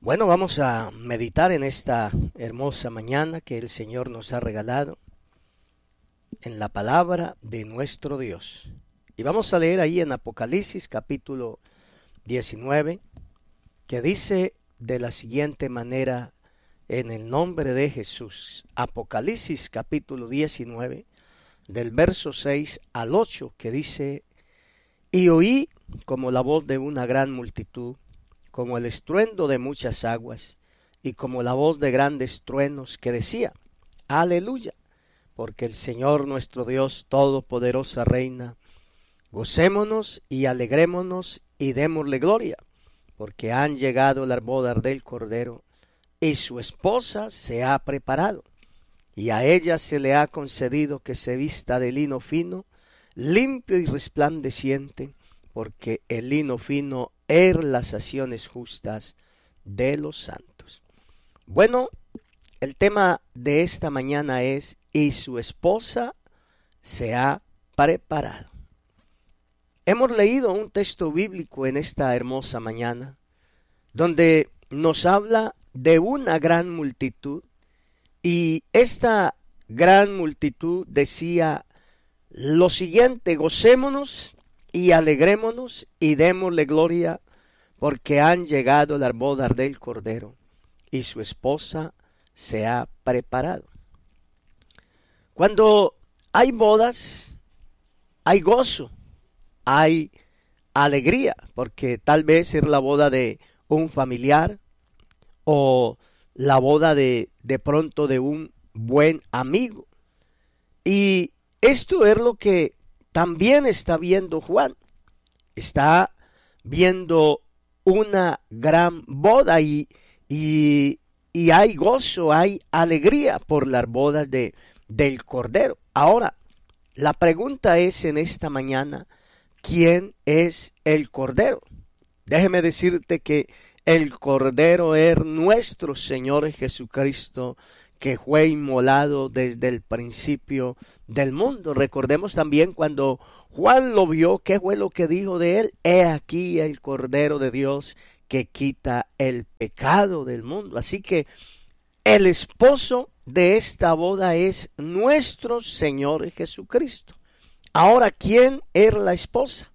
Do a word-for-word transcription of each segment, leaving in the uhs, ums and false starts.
Bueno, vamos a meditar en esta hermosa mañana que el Señor nos ha regalado en la palabra de nuestro Dios. Y vamos a leer ahí en Apocalipsis capítulo diecinueve, que dice de la siguiente manera, en el nombre de Jesús. Apocalipsis capítulo diecinueve, del verso seis al ocho, que dice: Y oí como la voz de una gran multitud, como el estruendo de muchas aguas, y como la voz de grandes truenos, que decía: Aleluya, porque el Señor nuestro Dios Todopoderoso reina. Gocémonos y alegrémonos y démosle gloria, porque han llegado las bodas del Cordero, y su esposa se ha preparado, y a ella se le ha concedido que se vista de lino fino, limpio y resplandeciente, porque el lino fino es las acciones justas de los santos. Bueno, el tema de esta mañana es: y su esposa se ha preparado. Hemos leído un texto bíblico en esta hermosa mañana, donde nos habla de una gran multitud, y esta gran multitud decía lo siguiente: gocémonos y alegrémonos y démosle gloria, porque han llegado las bodas del Cordero, y su esposa se ha preparado. Cuando hay bodas, hay gozo, hay alegría, porque tal vez es la boda de un familiar, o la boda de, de pronto de un buen amigo. Y esto es lo que también está viendo Juan. Está viendo una gran boda y, y, y hay gozo, hay alegría por las bodas de, del Cordero. Ahora, la pregunta es en esta mañana: ¿quién es el Cordero? Déjeme decirte que el Cordero es nuestro Señor Jesucristo, que fue inmolado desde el principio del mundo. Recordemos también cuando Juan lo vio, ¿qué fue lo que dijo de él? He aquí el Cordero de Dios que quita el pecado del mundo. Así que el esposo de esta boda es nuestro Señor Jesucristo. Ahora, ¿quién es la esposa?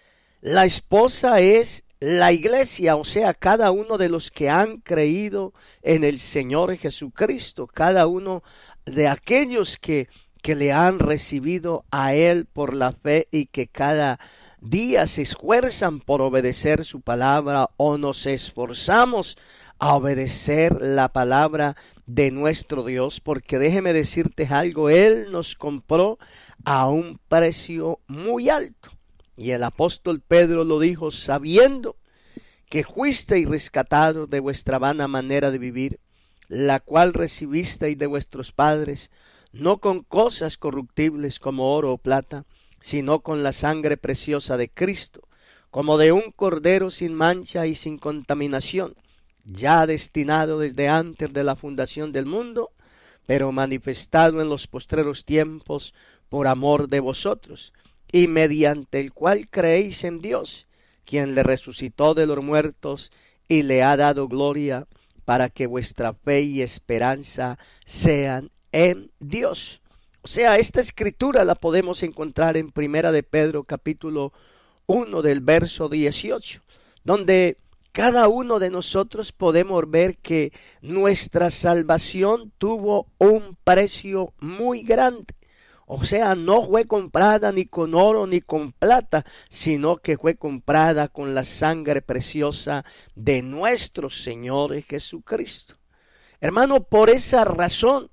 La esposa es la iglesia, o sea, cada uno de los que han creído en el Señor Jesucristo, cada uno de aquellos que, que le han recibido a Él por la fe y que cada día se esfuerzan por obedecer su palabra, o nos esforzamos a obedecer la palabra de nuestro Dios, porque déjeme decirte algo: Él nos compró a un precio muy alto. Y el apóstol Pedro lo dijo: sabiendo que fuisteis rescatados de vuestra vana manera de vivir, la cual recibisteis de vuestros padres, no con cosas corruptibles como oro o plata, sino con la sangre preciosa de Cristo, como de un cordero sin mancha y sin contaminación, ya destinado desde antes de la fundación del mundo, pero manifestado en los postreros tiempos por amor de vosotros, y mediante el cual creéis en Dios, quien le resucitó de los muertos y le ha dado gloria, para que vuestra fe y esperanza sean en Dios. O sea, esta escritura la podemos encontrar en Primera de Pedro capítulo uno del verso dieciocho, donde cada uno de nosotros podemos ver que nuestra salvación tuvo un precio muy grande. O sea, no fue comprada ni con oro ni con plata, sino que fue comprada con la sangre preciosa de nuestro Señor Jesucristo. Hermano, por esa razón,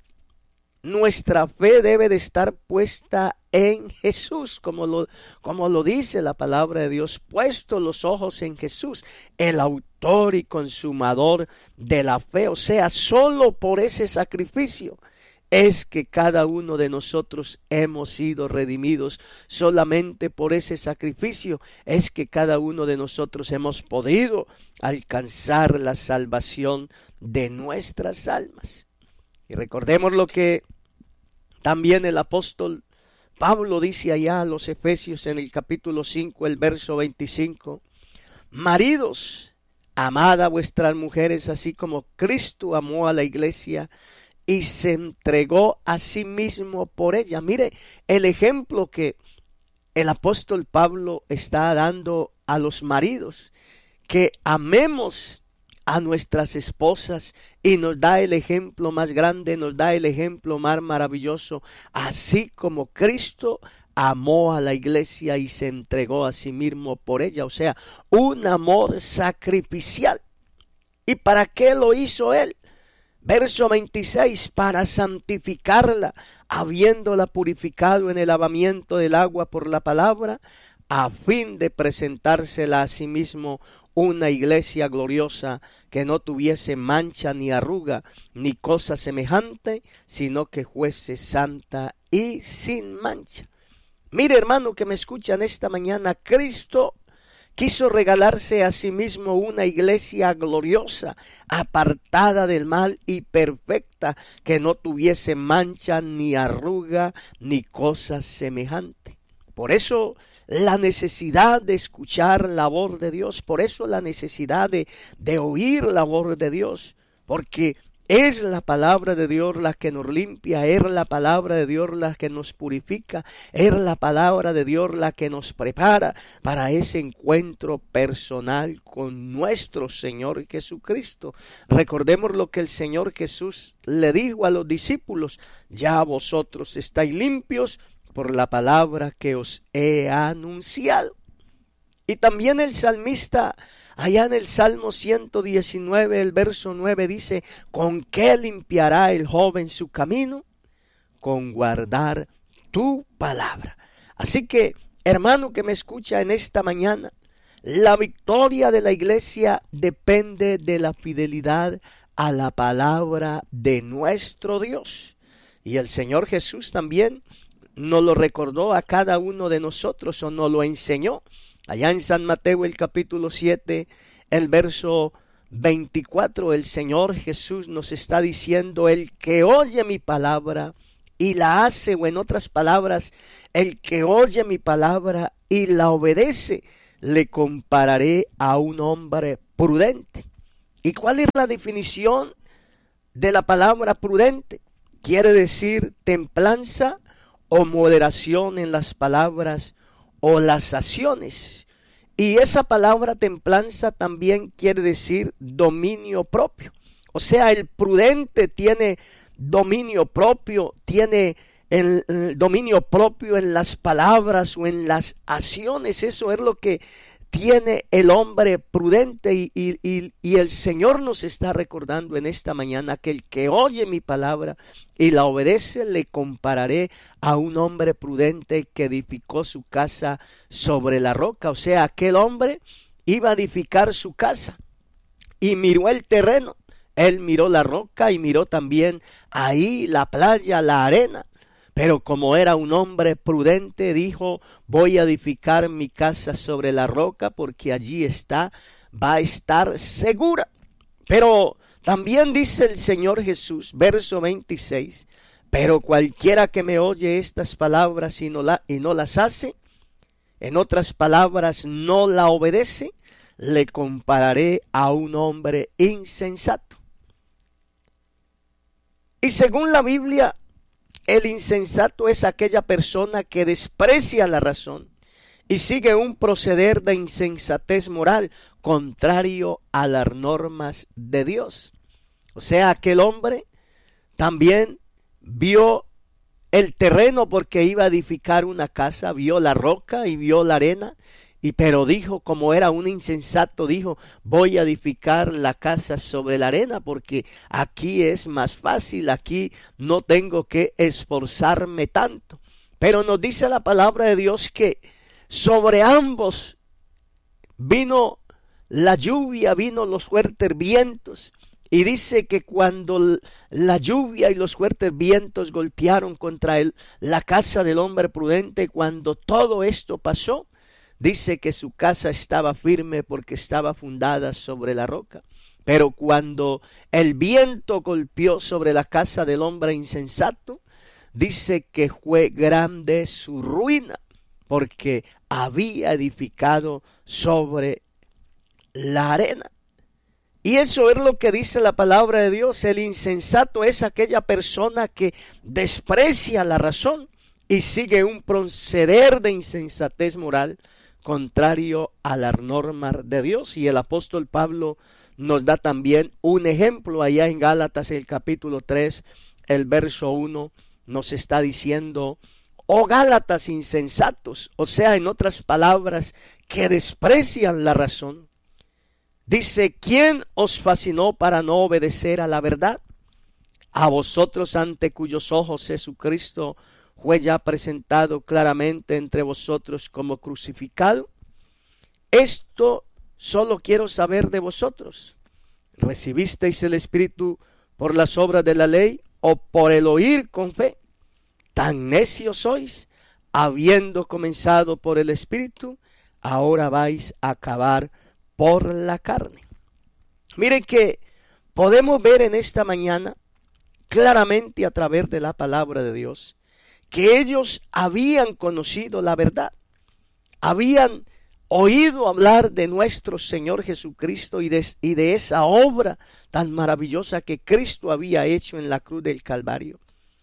nuestra fe debe de estar puesta en Jesús, como lo, como lo dice la palabra de Dios: puesto los ojos en Jesús, el autor y consumador de la fe. O sea, solo por ese sacrificio es que cada uno de nosotros hemos sido redimidos. Solamente por ese sacrificio es que cada uno de nosotros hemos podido alcanzar la salvación de nuestras almas. Y recordemos lo que también el apóstol Pablo dice allá a los Efesios en el capítulo cinco, el verso veinticinco: maridos, amad a vuestras mujeres así como Cristo amó a la iglesia y se entregó a sí mismo por ella. Mire el ejemplo que el apóstol Pablo está dando a los maridos, que amemos a nuestras esposas, y nos da el ejemplo más grande, nos da el ejemplo más maravilloso, así como Cristo amó a la iglesia y se entregó a sí mismo por ella, o sea, un amor sacrificial. ¿Y para qué lo hizo él? Verso veintiséis, para santificarla, habiéndola purificado en el lavamiento del agua por la palabra, a fin de presentársela a sí mismo una iglesia gloriosa, que no tuviese mancha ni arruga ni cosa semejante, sino que fuese santa y sin mancha. Mire, hermano que me escuchan esta mañana, Cristo quiso regalarse a sí mismo una iglesia gloriosa, apartada del mal y perfecta, que no tuviese mancha ni arruga ni cosa semejante. Por eso la necesidad de escuchar la voz de Dios, por eso la necesidad de, de oír la voz de Dios, porque es la palabra de Dios la que nos limpia, es la palabra de Dios la que nos purifica, es la palabra de Dios la que nos prepara para ese encuentro personal con nuestro Señor Jesucristo. Recordemos lo que el Señor Jesús le dijo a los discípulos: ya vosotros estáis limpios por la palabra que os he anunciado. Y también el salmista, allá en el Salmo ciento diecinueve, el verso nueve dice: ¿con qué limpiará el joven su camino? Con guardar tu palabra. Así que, hermano que me escucha en esta mañana, la victoria de la iglesia depende de la fidelidad a la palabra de nuestro Dios. Y el Señor Jesús también nos lo recordó a cada uno de nosotros, o nos lo enseñó. Allá en San Mateo el capítulo siete, el verso veinticuatro, el Señor Jesús nos está diciendo: el que oye mi palabra y la hace, o en otras palabras, el que oye mi palabra y la obedece, le compararé a un hombre prudente. ¿Y cuál es la definición de la palabra prudente? Quiere decir templanza o moderación en las palabras o las acciones. Y esa palabra templanza también quiere decir dominio propio. O sea, el prudente tiene dominio propio, tiene el, el dominio propio en las palabras o en las acciones. Eso es lo que tiene el hombre prudente, y, y, y, y el Señor nos está recordando en esta mañana que el que oye mi palabra y la obedece, le compararé a un hombre prudente que edificó su casa sobre la roca. O sea, aquel hombre iba a edificar su casa y miró el terreno, él miró la roca y miró también ahí la playa, la arena. Pero como era un hombre prudente, dijo: voy a edificar mi casa sobre la roca, porque allí está, va a estar segura. Pero también dice el Señor Jesús, verso veintiséis: pero cualquiera que me oye estas palabras y no, la, y no las hace, en otras palabras, no la obedece, le compararé a un hombre insensato. Y según la Biblia, el insensato es aquella persona que desprecia la razón y sigue un proceder de insensatez moral contrario a las normas de Dios. O sea, aquel hombre también vio el terreno porque iba a edificar una casa, vio la roca y vio la arena, y pero dijo, como era un insensato, dijo: voy a edificar la casa sobre la arena porque aquí es más fácil, aquí no tengo que esforzarme tanto. Pero nos dice la palabra de Dios que sobre ambos vino la lluvia, vino los fuertes vientos, y dice que cuando la lluvia y los fuertes vientos golpearon contra él, la casa del hombre prudente, cuando todo esto pasó, dice que su casa estaba firme porque estaba fundada sobre la roca. Pero cuando el viento golpeó sobre la casa del hombre insensato, dice que fue grande su ruina, porque había edificado sobre la arena. Y eso es lo que dice la palabra de Dios. El insensato es aquella persona que desprecia la razón y sigue un proceder de insensatez moral contrario a la norma de Dios. Y el apóstol Pablo nos da también un ejemplo allá en Gálatas, el capítulo tres, el verso uno, nos está diciendo: oh Gálatas insensatos, o sea, en otras palabras, que desprecian la razón. Dice: ¿quién os fascinó para no obedecer a la verdad? A vosotros, ante cuyos ojos Jesucristo fue ya presentado claramente entre vosotros como crucificado. Esto solo quiero saber de vosotros: ¿recibisteis el Espíritu por las obras de la ley o por el oír con fe? Tan necios sois, habiendo comenzado por el Espíritu, ahora vais a acabar por la carne. Miren que podemos ver en esta mañana claramente a través de la palabra de Dios que ellos habían conocido la verdad, habían oído hablar de nuestro Señor Jesucristo y de, y de esa obra tan maravillosa que Cristo había hecho en la cruz del Calvario.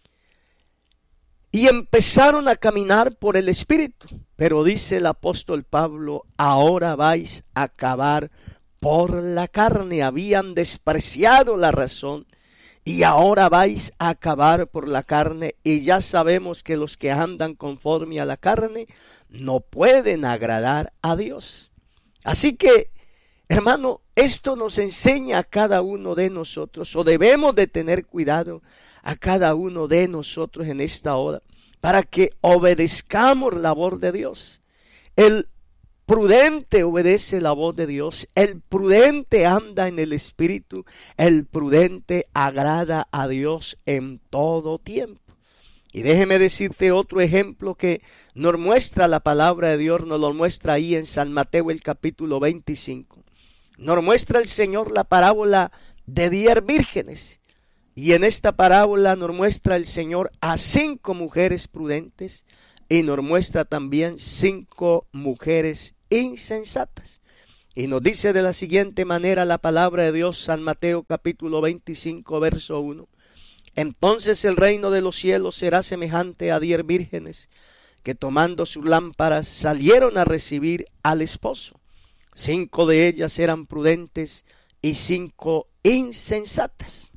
Y empezaron a caminar por el Espíritu. Pero dice el apóstol Pablo: ahora vais a acabar por la carne. Habían despreciado la razón y ahora vais a acabar por la carne. Y ya sabemos que los que andan conforme a la carne no pueden agradar a Dios. Así que, hermano, esto nos enseña a cada uno de nosotros, o debemos de tener cuidado a cada uno de nosotros en esta hora, para que obedezcamos la voz de Dios. El prudente obedece la voz de Dios, el prudente anda en el Espíritu, el prudente agrada a Dios en todo tiempo. Y déjeme decirte otro ejemplo que nos muestra la palabra de Dios, nos lo muestra ahí en San Mateo el capítulo veinticinco. Nos muestra el Señor la parábola de diez vírgenes. Y en esta parábola nos muestra el Señor a cinco mujeres prudentes y nos muestra también cinco mujeres insensatas. Y nos dice de la siguiente manera la palabra de Dios, San Mateo capítulo veinticinco, verso uno. Entonces el reino de los cielos será semejante a diez vírgenes que tomando sus lámparas salieron a recibir al esposo. Cinco de ellas eran prudentes y cinco insensatas.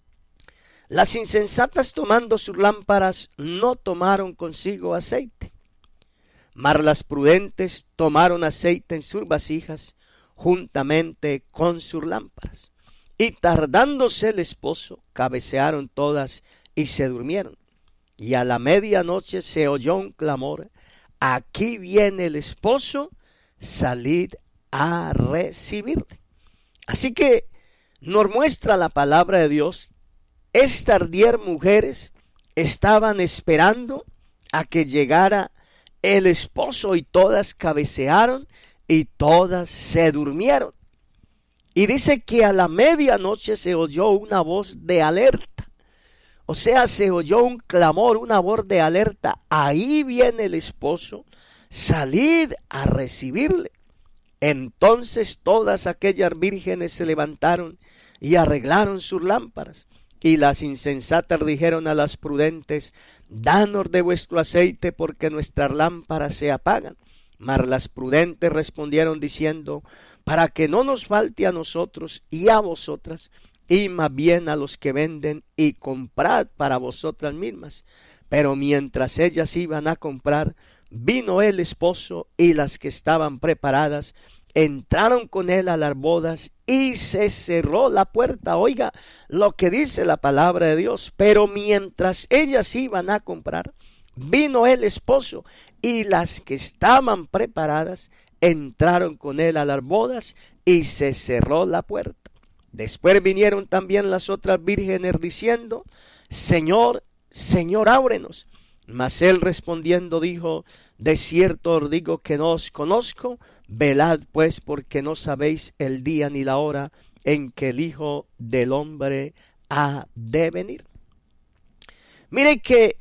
Las insensatas, tomando sus lámparas, no tomaron consigo aceite, mas las prudentes tomaron aceite en sus vasijas juntamente con sus lámparas. Y tardándose el esposo, cabecearon todas y se durmieron. Y a la medianoche se oyó un clamor: aquí viene el esposo, salid a recibirle. Así que nos muestra la palabra de Dios. Estas diez mujeres estaban esperando a que llegara el esposo y todas cabecearon y todas se durmieron. Y dice que a la medianoche se oyó una voz de alerta. O sea, se oyó un clamor, una voz de alerta: ahí viene el esposo, salid a recibirle. Entonces todas aquellas vírgenes se levantaron y arreglaron sus lámparas. Y las insensatas dijeron a las prudentes: danos de vuestro aceite, porque nuestras lámparas se apagan. Mas las prudentes respondieron diciendo: para que no nos falte a nosotros y a vosotras, y más bien a los que venden, y comprad para vosotras mismas. Pero mientras ellas iban a comprar, vino el esposo, y las que estaban preparadas entraron con él a las bodas, y se cerró la puerta. Oiga lo que dice la palabra de Dios: pero mientras ellas iban a comprar, vino el esposo, y las que estaban preparadas entraron con él a las bodas, y se cerró la puerta. Después vinieron también las otras vírgenes diciendo: Señor, Señor, ábrenos. Mas él respondiendo dijo: de cierto os digo que no os conozco. Velad pues, porque no sabéis el día ni la hora en que el Hijo del Hombre ha de venir. Mire que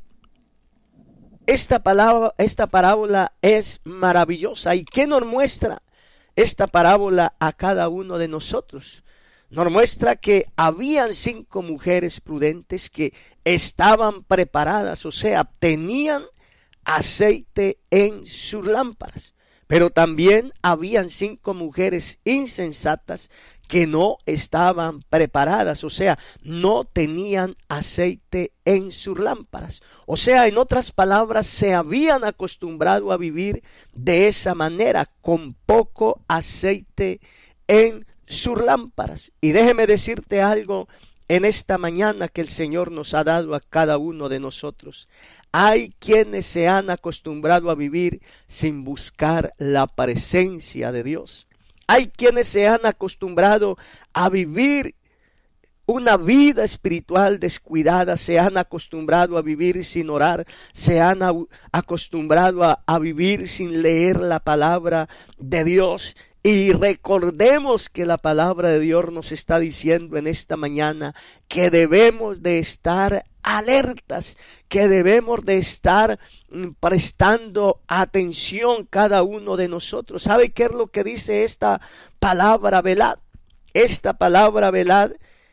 esta palabra, esta parábola es maravillosa. ¿Y qué nos muestra esta parábola a cada uno de nosotros? nos muestra que habían cinco mujeres prudentes que estaban preparadas, o sea, tenían aceite en sus lámparas. Pero también habían cinco mujeres insensatas que no estaban preparadas, o sea, no tenían aceite en sus lámparas. O sea, en otras palabras, se habían acostumbrado a vivir de esa manera, con poco aceite en sus lámparas. Y déjeme decirte algo en esta mañana que el Señor nos ha dado a cada uno de nosotros. Hay quienes se han acostumbrado a vivir sin buscar la presencia de Dios. Hay quienes se han acostumbrado a vivir una vida espiritual descuidada, se han acostumbrado a vivir sin orar, se han acostumbrado a, a vivir sin leer la palabra de Dios. Y recordemos que la palabra de Dios nos está diciendo en esta mañana que debemos de estar alertas, que debemos de estar prestando atención cada uno de nosotros. ¿Sabe qué es lo que dice esta palabra velad? Esta palabra velad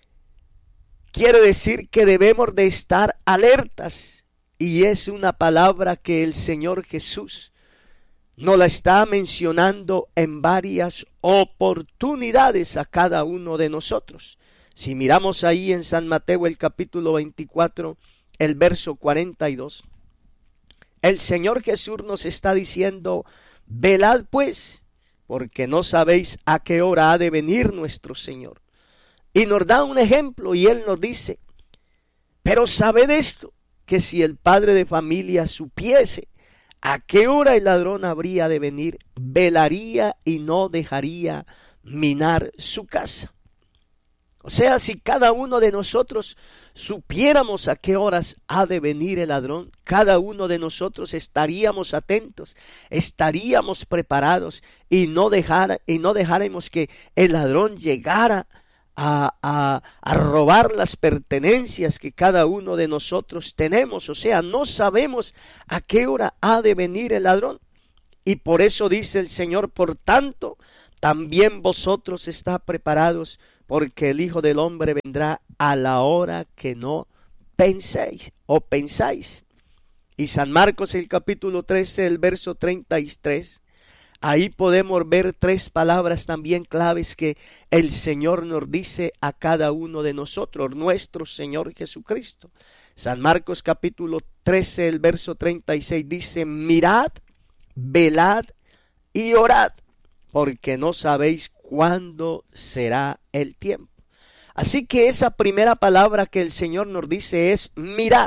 quiere decir que debemos de estar alertas, y es una palabra que el Señor Jesús nos la está mencionando en varias oportunidades a cada uno de nosotros. Si miramos ahí en San Mateo el capítulo veinticuatro, el verso cuarenta y dos, el Señor Jesús nos está diciendo: velad pues, porque no sabéis a qué hora ha de venir nuestro Señor. Y nos da un ejemplo y Él nos dice: pero sabed esto, que si el padre de familia supiese a qué hora el ladrón habría de venir, velaría y no dejaría minar su casa. O sea, si cada uno de nosotros supiéramos a qué horas ha de venir el ladrón, cada uno de nosotros estaríamos atentos, estaríamos preparados y no dejar, y no dejaremos que el ladrón llegara A, a, a robar las pertenencias que cada uno de nosotros tenemos. O sea, no sabemos a qué hora ha de venir el ladrón. Y por eso dice el Señor: por tanto, también vosotros estáis preparados, porque el Hijo del Hombre vendrá a la hora que no penséis o pensáis. Y San Marcos el capítulo trece, el verso treinta y tres, ahí podemos ver tres palabras también claves que el Señor nos dice a cada uno de nosotros, nuestro Señor Jesucristo. San Marcos capítulo trece, el verso treinta y seis dice: mirad, velad y orad, porque no sabéis cuándo será el tiempo. Así que esa primera palabra que el Señor nos dice es mirad.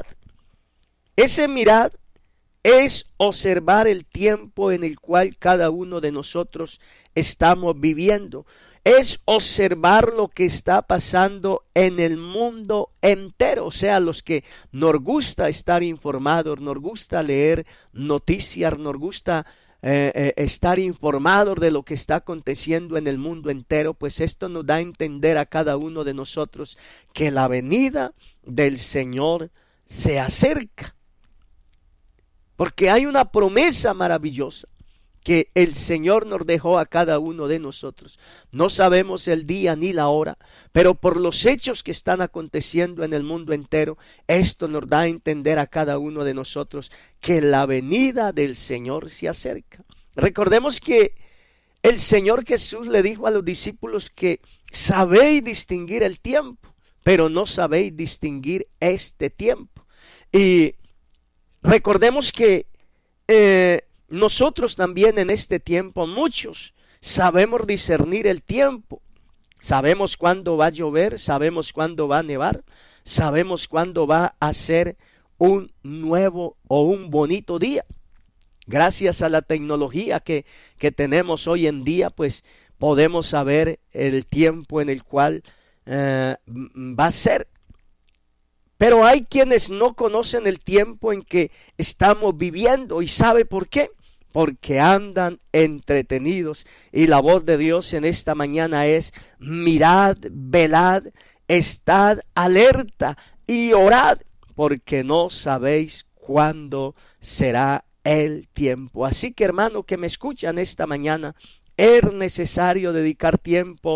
Ese mirad es observar el tiempo en el cual cada uno de nosotros estamos viviendo. Es observar lo que está pasando en el mundo entero. O sea, los que nos gusta estar informados, nos gusta leer noticias, nos gusta eh, eh, estar informados de lo que está aconteciendo en el mundo entero, pues esto nos da a entender a cada uno de nosotros que la venida del Señor se acerca. Porque hay una promesa maravillosa que el Señor nos dejó a cada uno de nosotros. No sabemos el día ni la hora, pero por los hechos que están aconteciendo en el mundo entero, esto nos da a entender a cada uno de nosotros que la venida del Señor se acerca. Recordemos que el Señor Jesús le dijo a los discípulos que sabéis distinguir el tiempo, pero no sabéis distinguir este tiempo. Y recordemos que eh, nosotros también en este tiempo, muchos sabemos discernir el tiempo. Sabemos cuándo va a llover, sabemos cuándo va a nevar, sabemos cuándo va a ser un nuevo o un bonito día. Gracias a la tecnología que, que tenemos hoy en día, pues podemos saber el tiempo en el cual eh, va a ser. Pero hay quienes no conocen el tiempo en que estamos viviendo. ¿Y sabe por qué? Porque andan entretenidos. Y la voz de Dios en esta mañana es: mirad, velad, estad alerta y orad, porque no sabéis cuándo será el tiempo. Así que, hermano que me escuchan esta mañana, es necesario dedicar tiempo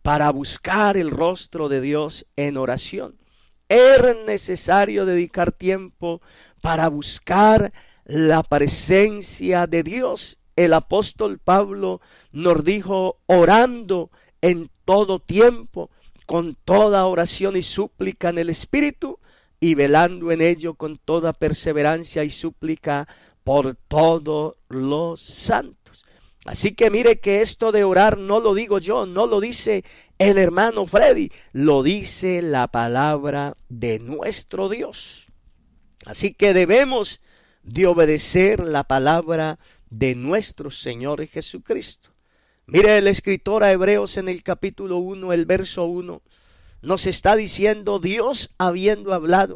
para buscar el rostro de Dios en oración. Es necesario dedicar tiempo para buscar la presencia de Dios. El apóstol Pablo nos dijo, orando en todo tiempo, con toda oración y súplica en el Espíritu, y velando en ello con toda perseverancia y súplica por todos los santos. Así que mire que esto de orar no lo digo yo, no lo dice el hermano Freddy, lo dice la palabra de nuestro Dios. Así que debemos de obedecer la palabra de nuestro Señor Jesucristo. Mire, el escritor a Hebreos en el capítulo uno, el verso uno, nos está diciendo, Dios habiendo hablado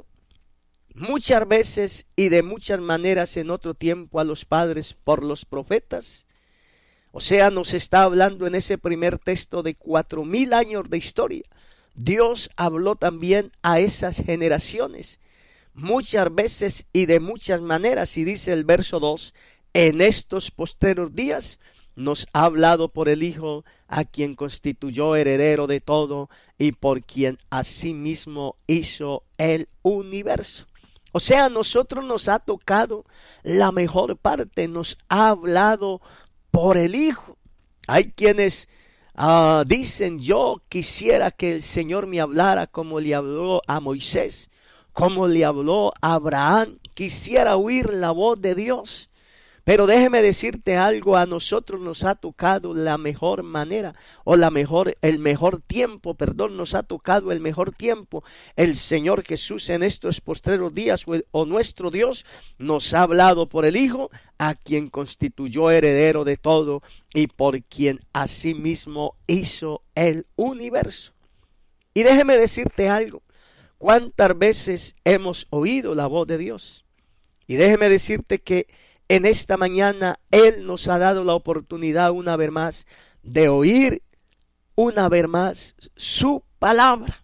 muchas veces y de muchas maneras en otro tiempo a los padres por los profetas. O sea, nos está hablando en ese primer texto de cuatro mil años de historia. Dios habló también a esas generaciones muchas veces y de muchas maneras. Y dice el verso dos, en estos postreros días nos ha hablado por el Hijo, a quien constituyó heredero de todo y por quien asimismo hizo el universo. O sea, a nosotros nos ha tocado la mejor parte, nos ha hablado por el Hijo. Hay quienes uh, dicen, yo quisiera que el Señor me hablara como le habló a Moisés, como le habló a Abraham, quisiera oír la voz de Dios. Pero déjeme decirte algo, a nosotros nos ha tocado la mejor manera, o la mejor, el mejor tiempo, perdón, nos ha tocado el mejor tiempo. El Señor Jesús en estos postreros días, o, el, o nuestro Dios, nos ha hablado por el Hijo, a quien constituyó heredero de todo, y por quien asimismo hizo el universo. Y déjeme decirte algo, ¿cuántas veces hemos oído la voz de Dios? Y déjeme decirte que en esta mañana Él nos ha dado la oportunidad una vez más de oír una vez más su palabra.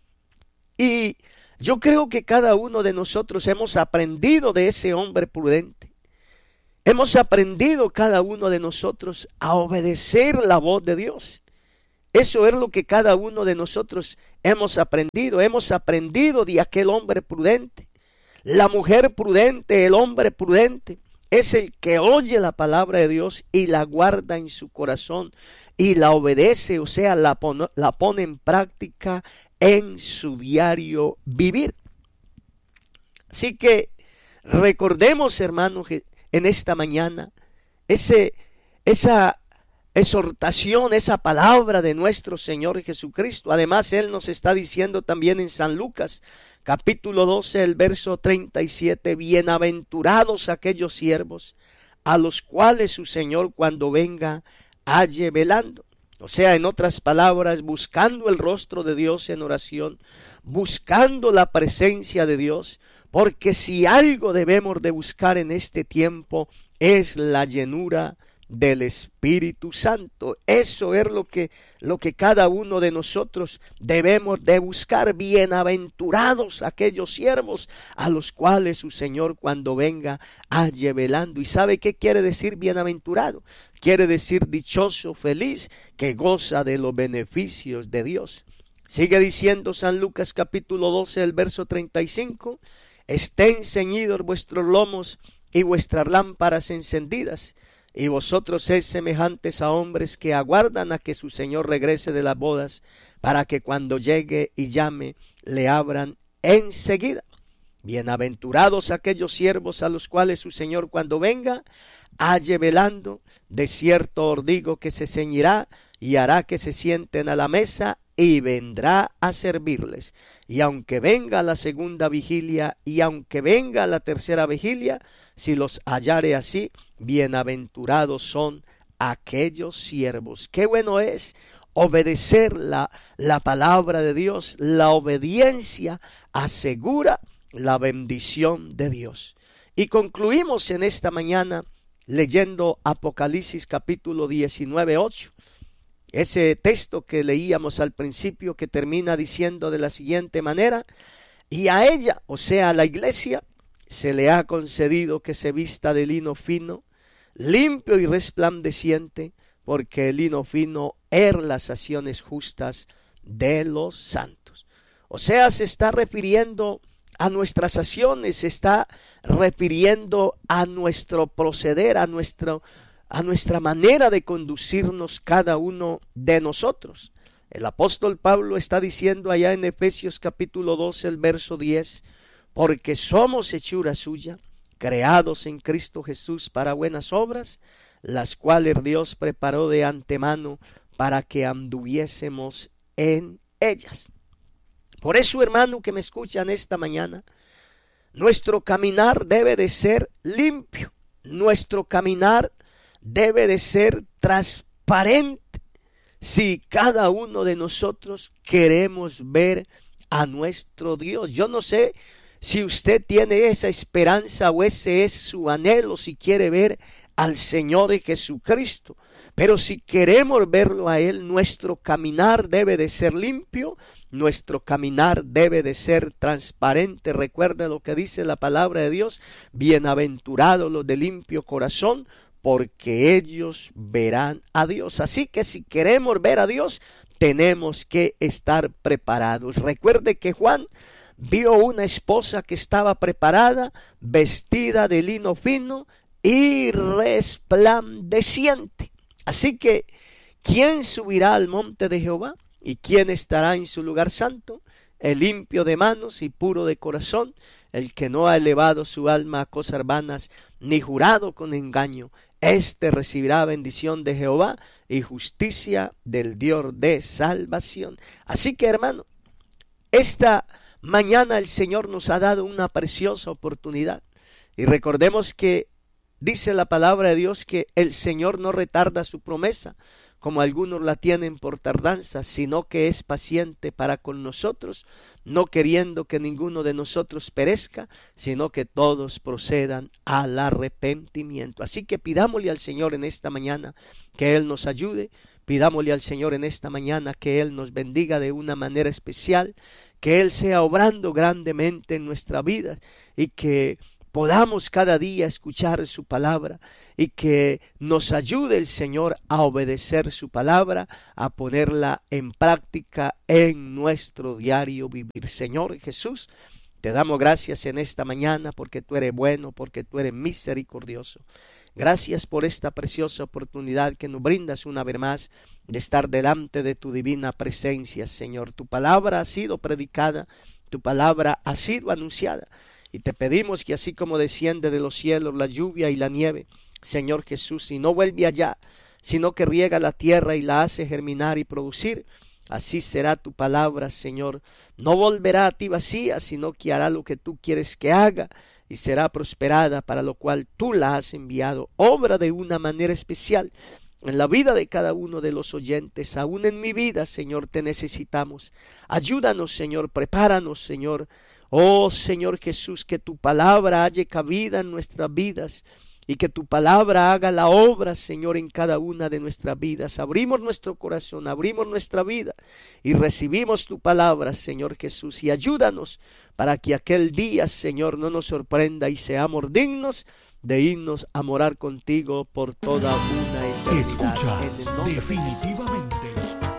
Y yo creo que cada uno de nosotros hemos aprendido de ese hombre prudente. Hemos aprendido cada uno de nosotros a obedecer la voz de Dios. Eso es lo que cada uno de nosotros hemos aprendido. Hemos aprendido de aquel hombre prudente. La mujer prudente, el hombre prudente, es el que oye la palabra de Dios y la guarda en su corazón y la obedece, o sea, la pone, la pone en práctica en su diario vivir. Así que recordemos, hermanos, en esta mañana, ese, esa exhortación, esa palabra de nuestro Señor Jesucristo. Además, Él nos está diciendo también en San Lucas, capítulo doce, el verso treinta y siete, bienaventurados aquellos siervos a los cuales su Señor cuando venga halle velando. O sea, en otras palabras, buscando el rostro de Dios en oración, buscando la presencia de Dios, porque si algo debemos de buscar en este tiempo es la llenura del Espíritu Santo. Eso es lo que, lo que cada uno de nosotros debemos de buscar. Bienaventurados aquellos siervos a los cuales su Señor cuando venga halle velando. ¿Y sabe qué quiere decir bienaventurado? Quiere decir dichoso, feliz, que goza de los beneficios de Dios. Sigue diciendo San Lucas capítulo doce, el verso treinta y cinco, estén ceñidos vuestros lomos y vuestras lámparas encendidas, y vosotros sed semejantes a hombres que aguardan a que su Señor regrese de las bodas, para que cuando llegue y llame, le abran enseguida. Bienaventurados aquellos siervos a los cuales su Señor cuando venga, halle velando. De cierto os digo que se ceñirá y hará que se sienten a la mesa y vendrá a servirles. Y aunque venga la segunda vigilia y aunque venga la tercera vigilia, si los hallare así, bienaventurados son aquellos siervos. Qué bueno es obedecer la, la palabra de Dios. La obediencia asegura la bendición de Dios. Y concluimos en esta mañana leyendo Apocalipsis capítulo diecinueve, ocho. Ese texto que leíamos al principio, que termina diciendo de la siguiente manera: y a ella, o sea a la iglesia, se le ha concedido que se vista de lino fino, limpio y resplandeciente, porque el lino fino traer las acciones justas de los santos. O sea, se está refiriendo a nuestras acciones, se está refiriendo a nuestro proceder, a, nuestro, a nuestra manera de conducirnos cada uno de nosotros. El apóstol Pablo está diciendo allá en Efesios capítulo doce, el verso diez, porque somos hechura suya, creados en Cristo Jesús para buenas obras, las cuales Dios preparó de antemano para que anduviésemos en ellas. Por eso, hermano que me escuchan esta mañana, nuestro caminar debe de ser limpio, nuestro caminar debe de ser transparente, si cada uno de nosotros queremos ver a nuestro Dios. Yo no sé si usted tiene esa esperanza o ese es su anhelo, si quiere ver al Señor Jesucristo. Pero si queremos verlo a Él, nuestro caminar debe de ser limpio, nuestro caminar debe de ser transparente. Recuerde lo que dice la palabra de Dios: bienaventurados los de limpio corazón, porque ellos verán a Dios. Así que si queremos ver a Dios, tenemos que estar preparados. Recuerde que Juan vio una esposa que estaba preparada, vestida de lino fino y resplandeciente. Así que, ¿quién subirá al monte de Jehová? ¿Y quién estará en su lugar santo? El limpio de manos y puro de corazón, el que no ha elevado su alma a cosas vanas, ni jurado con engaño. Este recibirá bendición de Jehová y justicia del Dios de salvación. Así que, hermano, esta mañana el Señor nos ha dado una preciosa oportunidad. Y recordemos que dice la palabra de Dios que el Señor no retarda su promesa, como algunos la tienen por tardanza, sino que es paciente para con nosotros, no queriendo que ninguno de nosotros perezca, sino que todos procedan al arrepentimiento. Así que pidámosle al Señor en esta mañana que Él nos ayude, pidámosle al Señor en esta mañana que Él nos bendiga de una manera especial, que Él sea obrando grandemente en nuestra vida y que podamos cada día escuchar su palabra y que nos ayude el Señor a obedecer su palabra, a ponerla en práctica en nuestro diario vivir. Señor Jesús, te damos gracias en esta mañana porque tú eres bueno, porque tú eres misericordioso. Gracias por esta preciosa oportunidad que nos brindas una vez más de estar delante de tu divina presencia, Señor. Tu palabra ha sido predicada, tu palabra ha sido anunciada. Y te pedimos que así como desciende de los cielos la lluvia y la nieve, Señor Jesús, y no vuelve allá, sino que riega la tierra y la hace germinar y producir, así será tu palabra, Señor. No volverá a ti vacía, sino que hará lo que tú quieres que haga y será prosperada, para lo cual tú la has enviado. Obra de una manera especial en la vida de cada uno de los oyentes, aún en mi vida, Señor, te necesitamos. Ayúdanos, Señor, prepáranos, Señor. Oh Señor Jesús, que tu palabra halle cabida en nuestras vidas y que tu palabra haga la obra, Señor, en cada una de nuestras vidas. Abrimos nuestro corazón, abrimos nuestra vida y recibimos tu palabra, Señor Jesús, y ayúdanos para que aquel día, Señor, no nos sorprenda y seamos dignos de irnos a morar contigo por toda una eternidad. Escucha, definitivamente.